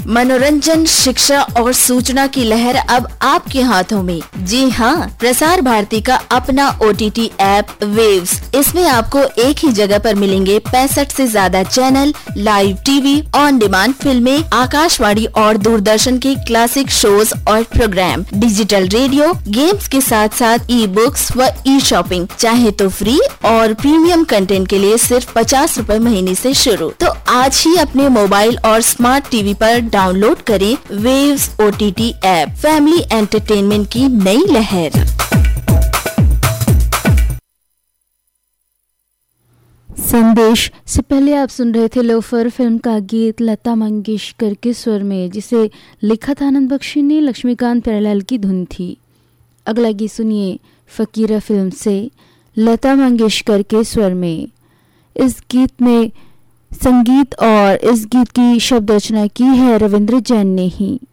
मनोरंजन, शिक्षा और सूचना की लहर अब आपके हाथों में। जी हाँ, प्रसार भारती का अपना OTT ऐप वेव्स। इसमें आपको एक ही जगह पर मिलेंगे 65 से ज्यादा channel, live TV, on demand फिल्में, आकाशवाणी और दूरदर्शन के क्लासिक शोज और प्रोग्राम, डिजिटल रेडियो, गेम्स के साथ साथ ई बुक्स व ई शॉपिंग। चाहे तो फ्री और प्रीमियम कंटेंट के लिए सिर्फ 50 रुपए महीने से शुरू। तो आज ही अपने मोबाइल और स्मार्ट टीवी पर डाउनलोड करें waves OTT app. Family entertainment की नई लहर। संदेश से पहले आप सुन रहे थे लोफर फिल्म का गीत लता मंगेशकर के स्वर में, जिसे लिखा था आनंद बख्शी ने, लक्ष्मीकांत प्यारेलाल की धुन थी। अगला गीत सुनिए फकीरा फिल्म से लता मंगेशकर के स्वर में। इस गीत में संगीत और इस गीत की शब्द रचना की है रविंद्र जैन ने ही।